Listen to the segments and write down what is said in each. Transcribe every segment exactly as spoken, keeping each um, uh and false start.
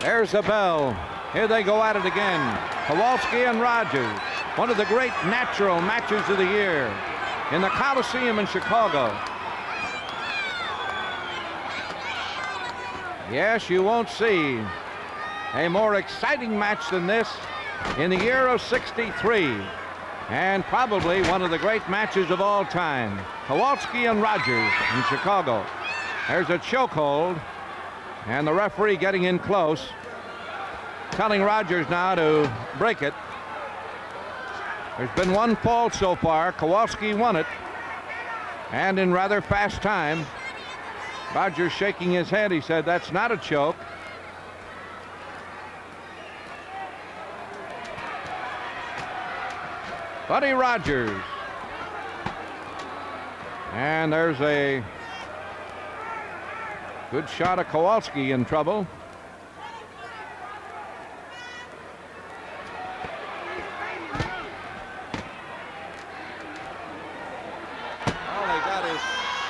There's the bell. Here they go at it again. Kowalski and Rogers. One of the great natural matches of the year in the Coliseum in Chicago. Yes, you won't see a more exciting match than this in the year of sixty-three. And probably one of the great matches of all time. Kowalski and Rogers in Chicago. There's a chokehold. And the referee getting in close, telling Rogers now to break it. There's been one fall so far. Kowalski won it, and in rather fast time. Rogers shaking his head. He said, that's not a choke. Buddy Rogers. And there's a good shot of Kowalski in trouble. All they got is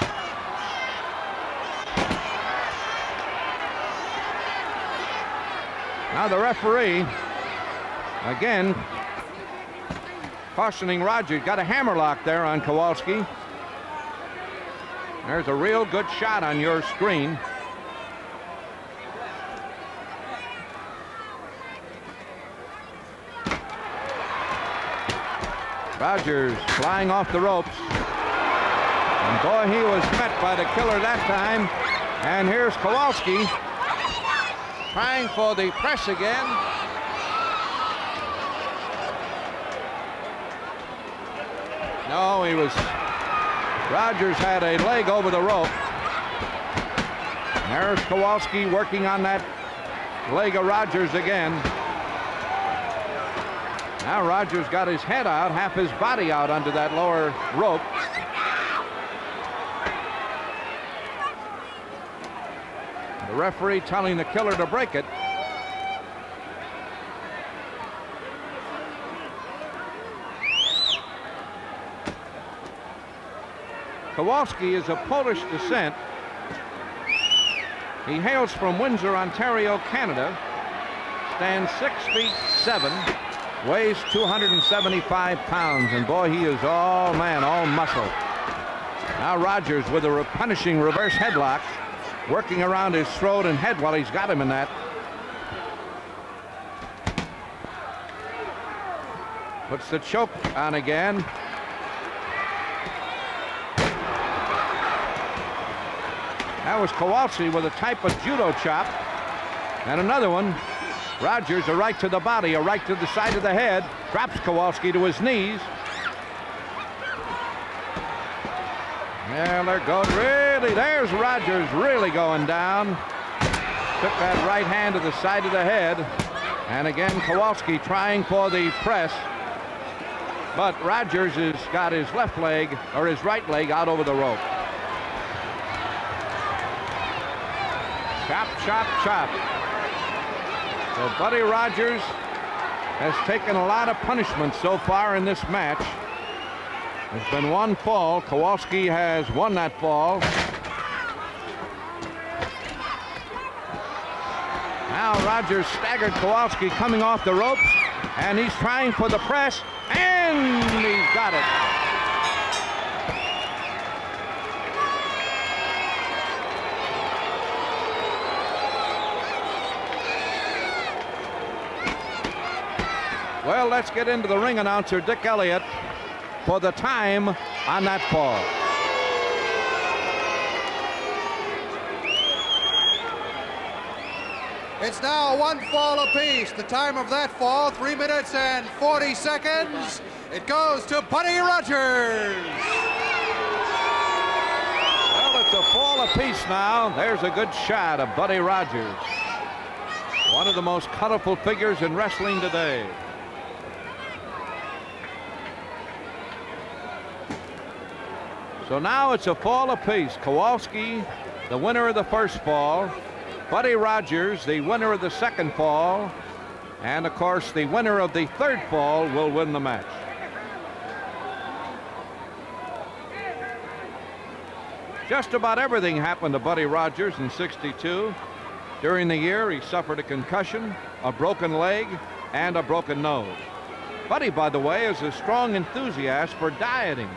now the referee again cautioning Rogers. Got a hammerlock there on Kowalski. There's a real good shot on your screen. Rogers flying off the ropes. And boy, he was met by the killer that time. And here's Kowalski trying for the press again. No, he was... Rogers had a leg over the rope. There's Kowalski working on that leg of Rogers again. Now Rogers got his head out, half his body out under that lower rope. The referee telling the killer to break it. Kowalski is of Polish descent. He hails from Windsor, Ontario, Canada. Stands six feet seven, weighs two hundred seventy-five pounds, and boy, he is all man, all muscle. Now Rogers with a punishing reverse headlock, working around his throat and head while he's got him in that. Puts the choke on again. That was Kowalski with a type of judo chop. And another one. Rogers, a right to the body, a right to the side of the head. Drops Kowalski to his knees. Yeah, they're going really. There's Rogers really going down. Took that right hand to the side of the head. And again, Kowalski trying for the press. But Rogers has got his left leg, or his right leg, out over the rope. Chop, chop, chop. So Buddy Rogers has taken a lot of punishment so far in this match. There's been one fall. Kowalski has won that fall. Now Rogers staggered Kowalski coming off the ropes, and he's trying for the press, and he's got it. Well, let's get into the ring announcer, Dick Elliott, for the time on that fall. It's now one fall apiece. The time of that fall, three minutes and forty seconds. It goes to Buddy Rogers. Well, it's a fall apiece now. There's a good shot of Buddy Rogers. One of the most colorful figures in wrestling today. So now it's a fall apiece. Kowalski, the winner of the first fall. Buddy Rogers, the winner of the second fall. And of course, the winner of the third fall will win the match. Just about everything happened to Buddy Rogers in sixty-two. During the year, he suffered a concussion, a broken leg, and a broken nose. Buddy, by the way, is a strong enthusiast for dieting.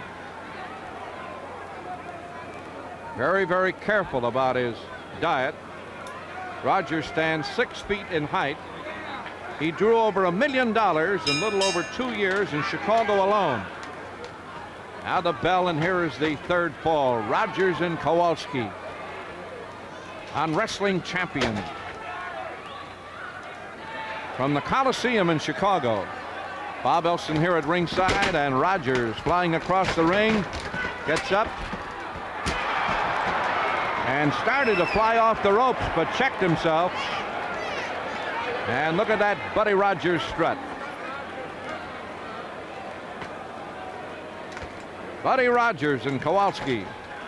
Very, very careful about his diet. Rogers stands six feet in height. He drew over a million dollars in little over two years in Chicago alone. Now the bell, and here is the third fall. Rogers and Kowalski on Wrestling Champions. From the Coliseum in Chicago, Bob Elson here at ringside, and Rogers flying across the ring, gets up and started to fly off the ropes, but checked himself. And look at that Buddy Rogers strut. Buddy Rogers and Kowalski.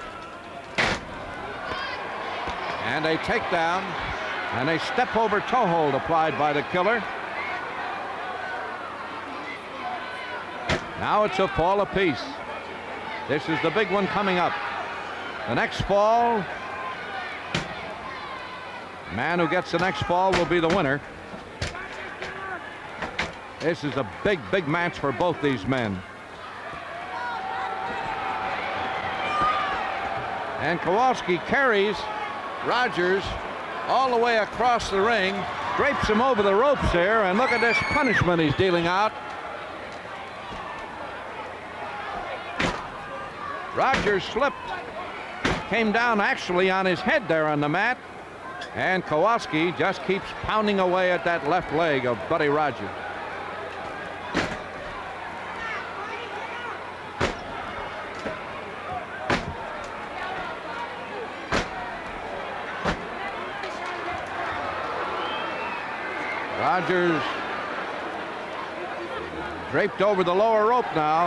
And a takedown and a step over toe hold applied by the killer. Now it's a fall apiece. This is the big one coming up. The next fall, the man who gets the next fall will be the winner. This is a big, big match for both these men. And Kowalski carries Rogers all the way across the ring, drapes him over the ropes there, and look at this punishment he's dealing out. Rogers slipped, came down actually on his head there on the mat, and Kowalski just keeps pounding away at that left leg of Buddy Rogers. Rogers draped over the lower rope now.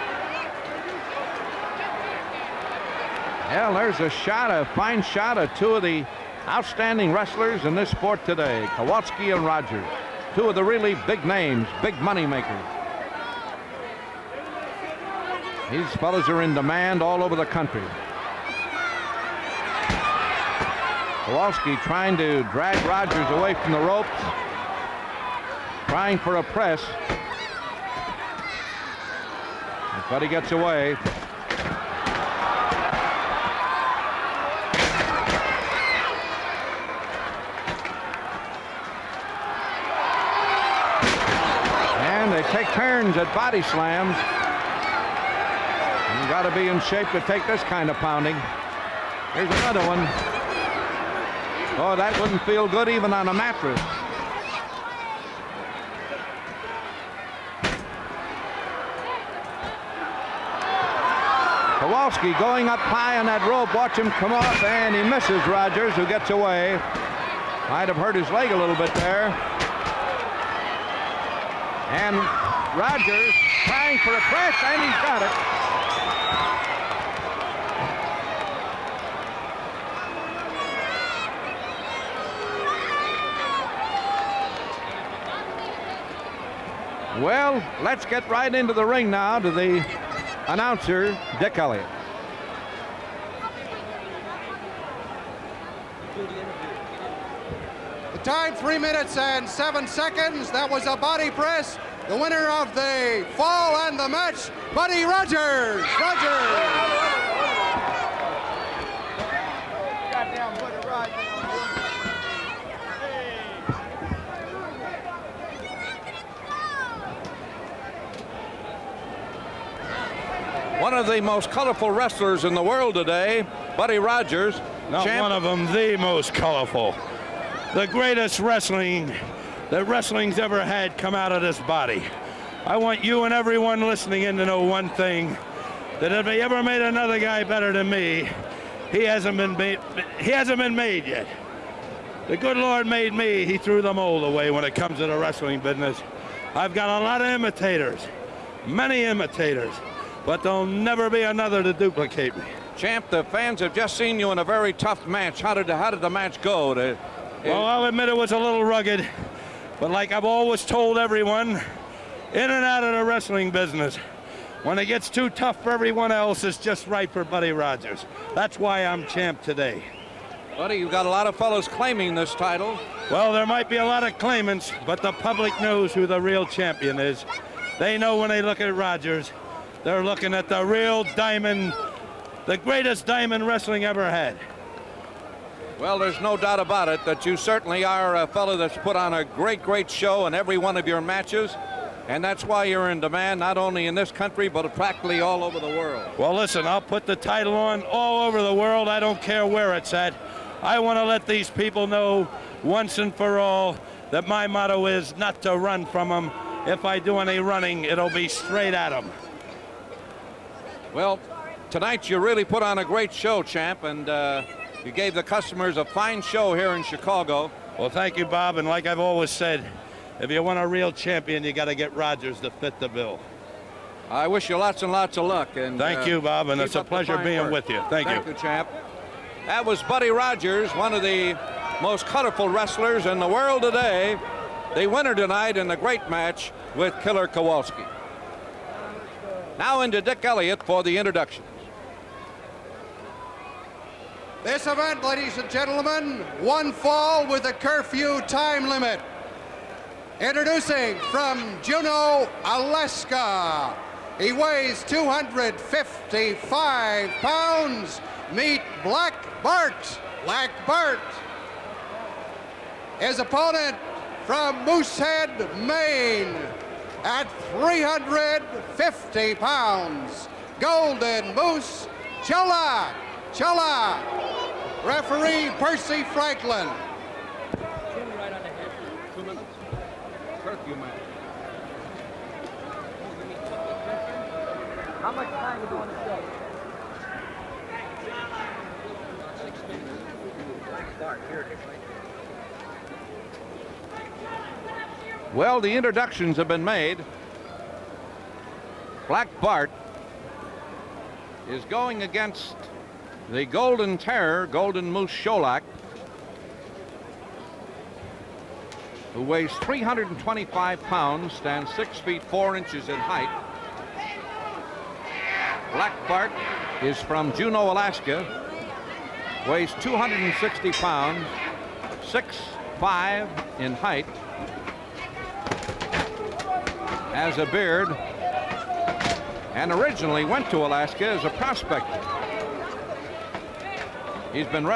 Well, there's a shot, a fine shot of two of the outstanding wrestlers in this sport today, Kowalski and Rogers. Two of the really big names, big money makers. These fellas are in demand all over the country. Kowalski trying to drag Rogers away from the ropes, trying for a press. But he gets away. And they take turns at body slams. You've got to be in shape to take this kind of pounding. Here's another one. Oh, that wouldn't feel good even on a mattress. Kowalski going up high on that rope. Watch him come off, and he misses Rogers, who gets away. Might have hurt his leg a little bit there. And Rogers trying for a press, and he's got it. Well, let's get right into the ring now to the announcer, Dick Elliott. The time, three minutes and seven seconds. That was a body press. The winner of the fall and the match, Buddy Rogers. Rogers. Goddamn Buddy Rogers. One of the most colorful wrestlers in the world today, Buddy Rogers. Not champ- one of them, the most colorful. The greatest wrestling that wrestling's ever had come out of this body. I want you and everyone listening in to know one thing, that if he ever made another guy better than me, he hasn't been made, he hasn't been made yet. The good Lord made me, he threw the mold away when it comes to the wrestling business. I've got a lot of imitators, many imitators, but there'll never be another to duplicate me. Champ, the fans have just seen you in a very tough match. How did the, how did the match go? To, Well, I'll admit it was a little rugged, but like I've always told everyone, in and out of the wrestling business, when it gets too tough for everyone else, it's just right for Buddy Rogers. That's why I'm champ today. Buddy, you've got a lot of fellows claiming this title. Well, there might be a lot of claimants, but the public knows who the real champion is. They know when they look at Rogers, they're looking at the real diamond, the greatest diamond wrestling ever had. Well, there's no doubt about it that you certainly are a fellow that's put on a great, great show in every one of your matches. And that's why you're in demand, not only in this country, but practically all over the world. Well, listen, I'll put the title on all over the world. I don't care where it's at. I want to let these people know once and for all that my motto is not to run from them. If I do any running, it'll be straight at them. Well, tonight you really put on a great show, champ, and uh, you gave the customers a fine show here in Chicago. Well, thank you, Bob, and like I've always said, if you want a real champion, you got to get Rogers to fit the bill. I wish you lots and lots of luck. And thank uh, you, Bob, and keep it's a up the pleasure fine being work. with you. Thank, Thank you. you, champ. That was Buddy Rogers, one of the most colorful wrestlers in the world today. The winner tonight in the great match with Killer Kowalski. Now into Dick Elliott for the introductions. This event, ladies and gentlemen, one fall with a curfew time limit. Introducing from Juneau, Alaska. He weighs two hundred fifty-five pounds. Meet Black Bart. Black Bart. His opponent from Moosehead, Maine, at three hundred fifty pounds. Golden Moose Cholak. Cholak. Referee Percy Franklin. How much time is on the show? Well, the introductions have been made. Black Bart is going against the Golden Terror, Golden Moose Cholak, who weighs three hundred twenty-five pounds, stands six feet four inches in height. Black Bart is from Juneau, Alaska, weighs two hundred sixty pounds, six five in height, has a beard, and originally went to Alaska as a prospector. He's been